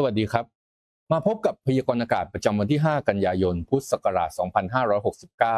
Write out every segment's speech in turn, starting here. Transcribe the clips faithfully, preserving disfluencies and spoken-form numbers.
สวัสดีครับมาพบกับพยากรณ์อากาศประจำวันที่ ห้า กันยายน พุทธศักราช สองพันห้าร้อยหกสิบเก้า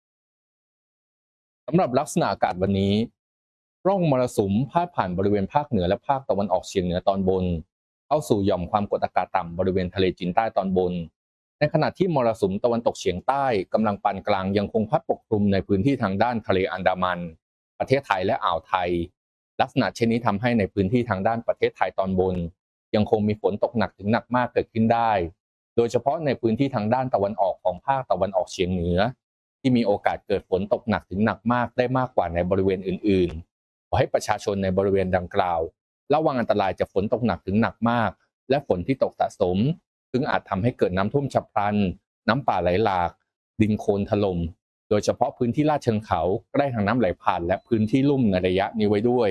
สำหรับลักษณะอากาศวันนี้ร่องมรสุมพาดผ่านบริเวณภาคเหนือและภาคตะวันออกเฉียงเหนือตอนบนเข้าสู่หย่อมความกดอากาศต่ำบริเวณทะเลจีนใต้ตอนบนในขณะที่มรสุมตะวันตกเฉียงใต้กำลังปานกลางยังคงพัดปกคลุมในพื้นที่ทางด้านทะเลอันดามันประเทศไทยและอ่าวไทยลักษณะเช่นนี้ทำให้ในพื้นที่ทางด้านประเทศไทยตอนบนยังคงมีฝนตกหนักถึงหนักมากเกิดขึ้นได้โดยเฉพาะในพื้นที่ทางด้านตะวันออกของภาคตะวันออกเฉียงเหนือที่มีโอกาสเกิดฝนตกหนักถึงหนักมากได้มากกว่าในบริเวณอื่นๆขอให้ประชาชนในบริเวณดังกล่าวระวังอันตรายจากฝนตกหนักถึงหนักมากและฝนที่ตกสะสมซึ่งอาจทำให้เกิดน้ำท่วมฉับพลันน้ำป่าไหลหลากดินโคลนถล่มโดยเฉพาะพื้นที่ลาดเชิงเขาใกล้ทางน้ำไหลผ่านและพื้นที่ลุ่มในระยะนี้ไว้ด้วย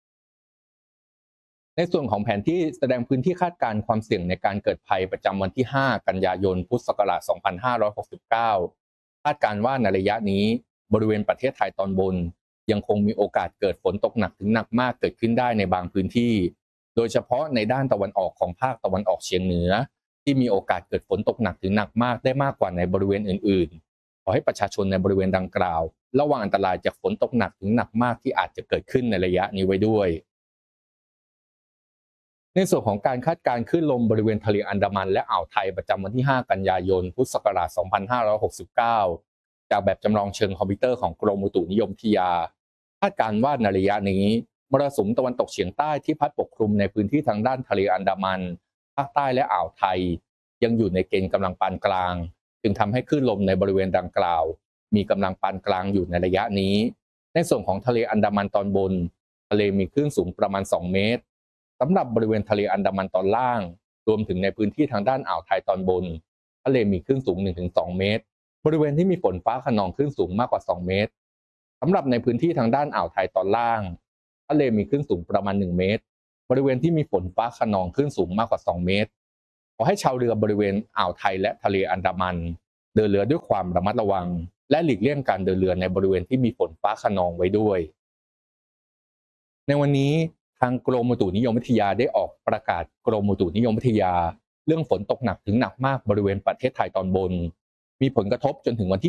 ในส่วนของแผนที่แสดงพื้นที่คาดการณ์ความเสี่ยงในการเกิดภัยประจำวันที่ ห้า กันยายน พุทธศักราช สองพันห้าร้อยหกสิบเก้า คาดการณ์ว่าในระยะนี้บริเวณประเทศไทยตอนบนยังคงมีโอกาสเกิดฝนตกหนักถึงหนักมากเกิดขึ้นได้ในบางพื้นที่โดยเฉพาะในด้านตะวันออกของภาคตะวันออกเฉียงเหนือที่มีโอกาสเกิดฝนตกหนักถึงหนักมากได้มากกว่าในบริเวณอื่นๆขอให้ประชาชนในบริเวณดังกล่าวระวังอันตรายจากฝนตกหนักถึงหนักมากที่อาจจะเกิดขึ้นในระยะนี้ไว้ด้วยในส่วนของการคาดการณ์คลื่นลมบริเวณทะเลอันดามันและอ่าวไทยประจำวันที่ ห้า กันยายน พุทธศักราช สองพันห้าร้อยหกสิบเก้า จากแบบจำลองเชิงคอมพิวเตอร์ของกรมอุตุนิยมวิทยาคาดการณ์ว่าในระยะนี้มรสุมตะวันตกเฉียงใต้ที่พัดปกคลุมในพื้นที่ทางด้านทะเลอันดามันภาคใต้และอ่าวไทยยังอยู่ในเกณฑ์กำลังปานกลางจึงทำให้คลื่นลมในบริเวณดังกล่าวมีกำลังปานกลางอยู่ในระยะนี้ในส่วนของทะเลอันดามันตอนบนทะเลมีคลื่นสูงประมาณสองเมตรสำหรับบริเวณทะเลอันดามันตอนล่างรวมถึงในพื้นที่ทางด้านอ่าวไทยตอนบนทะเลมีคลื่นสูง หนึ่งถึงสอง เมตรบริเวณที่มีฝนฟ้าคะนองคลื่นสูงมากกว่าสองเมตรสำหรับในพื้นที่ทางด้านอ่าวไทยตอนล่างทะเลมีคลื่นสูงประมาณหนึ่งเมตรบริเวณที่มีฝนฟ้าคะนองคลื่นสูงมากกว่าสองเมตรขอให้ชาวเรือบริเวณอ่าวไทยและทะเลอันดามันเดินเรือด้วยความระมัดระวังและหลีกเลี่ยงการเดินเรือในบริเวณที่มีฝนฟ้าคะนองไว้ด้วยในวันนี้ทางกรมอุตุนิยมวิทยาได้ออกประกาศกรมอุตุนิยมวิทยาเรื่องฝนตกหนักถึงหนักมากบริเวณประเทศไทยตอนบนมีผลกระทบจนถึงวันที่